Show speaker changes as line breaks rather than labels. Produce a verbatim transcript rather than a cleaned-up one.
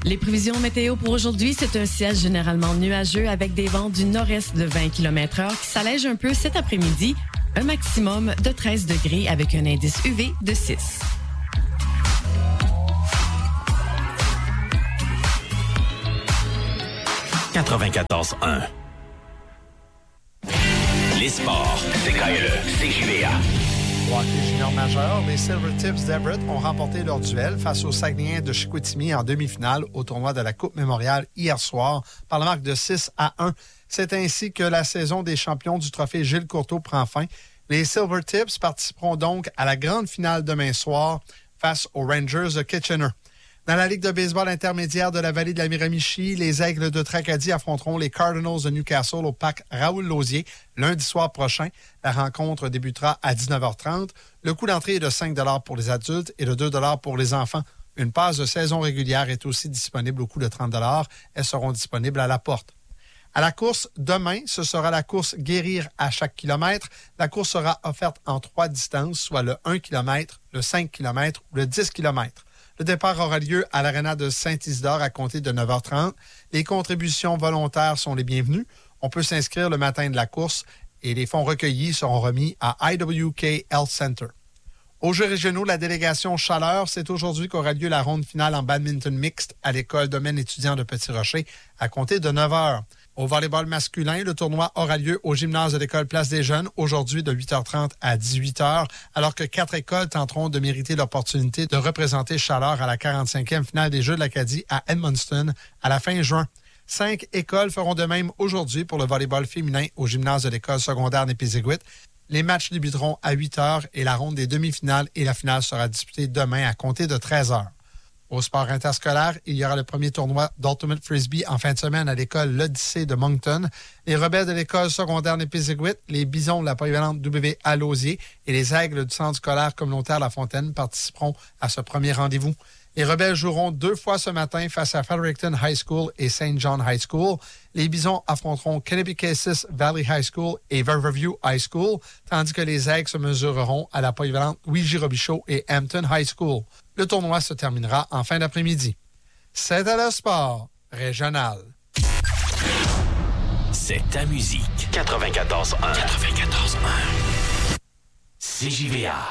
Les prévisions météo pour aujourd'hui, c'est un ciel généralement nuageux avec des vents du nord-est de vingt kilomètres heure qui s'allègent un peu cet après-midi. Un maximum de treize degrés avec un indice U V de six.
quatre-vingt-quatorze un. Les sports, c'est K L E, C J V A.
Au hockey junior majeur, les Silvertips d'Everett ont remporté leur duel face aux Saguenayens de Chicoutimi en demi-finale au tournoi de la Coupe Mémoriale hier soir par la marque de six à un. C'est ainsi que la saison des champions du trophée Gilles Courteau prend fin. Les Silvertips participeront donc à la grande finale demain soir face aux Rangers de Kitchener. Dans la Ligue de baseball intermédiaire de la vallée de la Miramichi, les Aigles de Tracadie affronteront les Cardinals de Newcastle au parc Raoul-Lausier lundi soir prochain. La rencontre débutera à dix-neuf heures trente. Le coût d'entrée est de cinq dollars pour les adultes et de deux dollars pour les enfants. Une passe de saison régulière est aussi disponible au coût de trente dollars. Elles seront disponibles à la porte. À la course, demain, ce sera la course Guérir à chaque kilomètre. La course sera offerte en trois distances, soit le un kilomètre, le cinq kilomètres ou le dix kilomètres. Le départ aura lieu à l'Arena de Saint-Isidore à compter de neuf heures trente. Les contributions volontaires sont les bienvenues. On peut s'inscrire le matin de la course et les fonds recueillis seront remis à I W K Health Center. Aux Jeux régionaux, la délégation Chaleur, c'est aujourd'hui qu'aura lieu la ronde finale en badminton mixte à l'école domaine étudiant de Petit-Rocher à compter de neuf heures. Au volleyball masculin, le tournoi aura lieu au gymnase de l'école Place des Jeunes, aujourd'hui de huit heures trente à dix-huit heures, alors que quatre écoles tenteront de mériter l'opportunité de représenter Chaleur à la quarante-cinquième finale des Jeux de l'Acadie à Edmundston à la fin juin. Cinq écoles feront de même aujourd'hui pour le volleyball féminin au gymnase de l'école secondaire Népiségouit. Les matchs débuteront à huit heures et la ronde des demi-finales et la finale sera disputée demain à compter de treize heures. Au sport interscolaire, il y aura le premier tournoi d'Ultimate Frisbee en fin de semaine à l'école L'Odyssée de Moncton. Les rebelles de l'école secondaire Népiségouit, les bisons de la polyvalente W à Lausier et les aigles du centre scolaire communautaire La Fontaine participeront à ce premier rendez-vous. Les rebelles joueront deux fois ce matin face à Fredericton High School et Saint John High School. Les bisons affronteront Kennebecasis Valley High School et Riverview High School, tandis que les aigles se mesureront à la polyvalente Luigi Robichaud et Hampton High School. Le tournoi se terminera en fin d'après-midi. C'est à le sport régional.
C'est ta musique. quatre-vingt-quatorze un. quatre-vingt-quatorze un. C J V A.